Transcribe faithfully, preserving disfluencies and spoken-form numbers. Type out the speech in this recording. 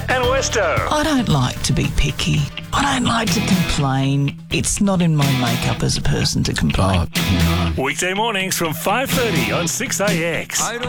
and Westo. I don't like to be picky. I don't like to complain. It's not in my makeup as a person to complain. Weekday mornings from five thirty on six A X.